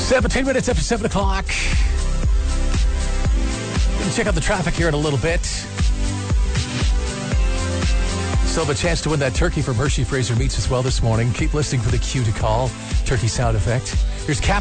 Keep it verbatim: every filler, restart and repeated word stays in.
seventeen minutes after seven o'clock. Gonna check out the traffic here in a little bit. Still have a chance to win that turkey from Hershey Fraser Meats as well this morning. Keep listening for the cue to call. Turkey sound effect. Here's Cap.